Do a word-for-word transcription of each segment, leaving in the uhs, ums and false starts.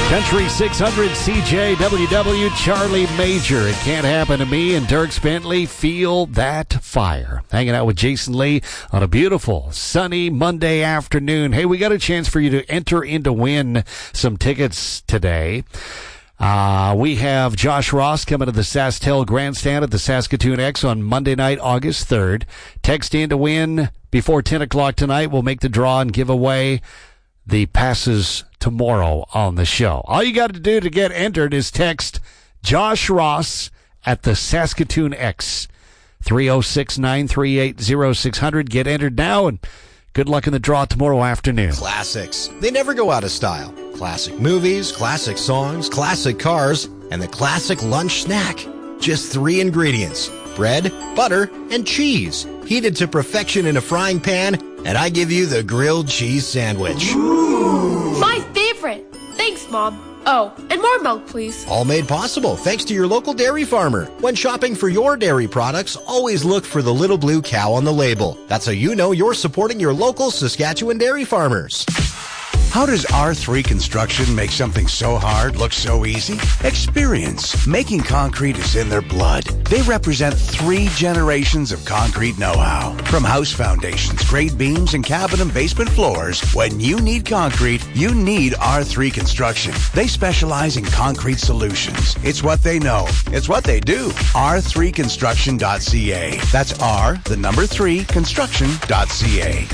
Country six hundred C J W W, Charlie Major. It Can't Happen to Me, and Dierks Bentley, Feel That Fire. Hanging out with Jason Lee on a beautiful, sunny Monday afternoon. Hey, we got a chance for you to enter in to win some tickets today. Uh, we have Josh Ross coming to the SaskTel Grandstand at the Saskatoon X on Monday night, August third. Text in to win before ten o'clock tonight. We'll make the draw and give away the passes tomorrow on the show. All you got to do to get entered is text Josh Ross at the Saskatoon X, three oh six, nine three eight, oh six hundred. Get entered now, and good luck in the draw tomorrow afternoon. Classics. They never go out of style. Classic movies, classic songs, classic cars, and the classic lunch snack. Just three ingredients: bread, butter, and cheese. Heated to perfection in a frying pan, and I give you the grilled cheese sandwich. Ooh. My favorite. Thanks, Mom. Oh, and more milk, please. All made possible thanks to your local dairy farmer. When shopping for your dairy products, always look for the little blue cow on the label. That's how you know you're supporting your local Saskatchewan dairy farmers. How does R three Construction make something so hard look so easy? Experience. Making concrete is in their blood. They represent three generations of concrete know-how. From house foundations, grade beams, and cabin and basement floors, when you need concrete, you need R three Construction. They specialize in concrete solutions. It's what they know. It's what they do. R three construction dot c a. That's R, the number three, construction dot c a.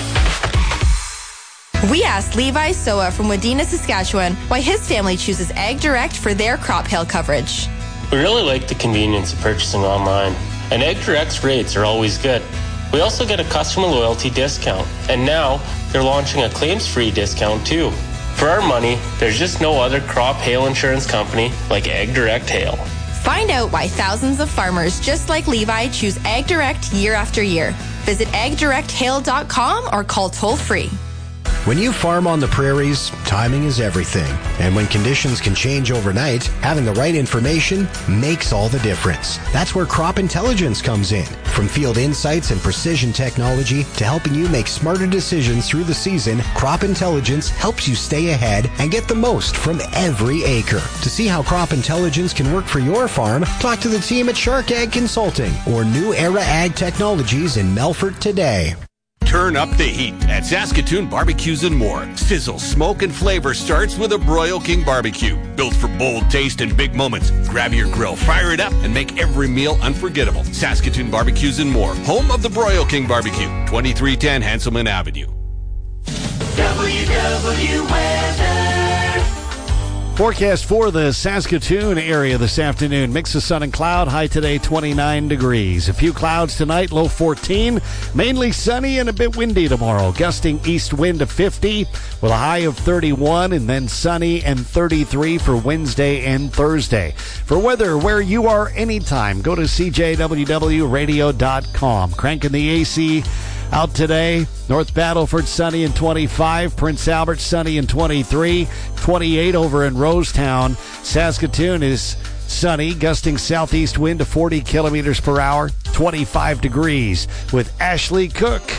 We asked Levi Soa from Wadena, Saskatchewan, why his family chooses Ag Direct for their crop hail coverage. We really like the convenience of purchasing online, and Ag Direct's rates are always good. We also get a customer loyalty discount, and now they're launching a claims-free discount too. For our money, there's just no other crop hail insurance company like Ag Direct Hail. Find out why thousands of farmers just like Levi choose Ag Direct year after year. Visit ag direct hail dot com or call toll-free. When you farm on the prairies, timing is everything. And when conditions can change overnight, having the right information makes all the difference. That's where Crop Intelligence comes in. From field insights and precision technology to helping you make smarter decisions through the season, Crop Intelligence helps you stay ahead and get the most from every acre. To see how Crop Intelligence can work for your farm, talk to the team at Shark Ag Consulting or New Era Ag Technologies in Melfort today. Turn up the heat at Saskatoon Barbecues and More. Sizzle, smoke, and flavor starts with a Broil King barbecue. Built for bold taste and big moments. Grab your grill, fire it up, and make every meal unforgettable. Saskatoon Barbecues and More, home of the Broil King barbecue, twenty-three ten Hanselman Avenue. W W Weather. Forecast for the Saskatoon area this afternoon. Mix of sun and cloud. High today, twenty-nine degrees. A few clouds tonight, low fourteen. Mainly sunny and a bit windy tomorrow. Gusting east wind to fifty with a high of thirty-one, and then sunny and thirty-three for Wednesday and Thursday. For weather where you are anytime, go to c j w w radio dot com. Cranking the A C out today. North Battleford sunny and twenty-five. Prince Albert sunny and twenty-three. twenty-eight over in Rosetown. Saskatoon is sunny, gusting southeast wind to forty kilometers per hour. twenty-five degrees with Ashley Cook.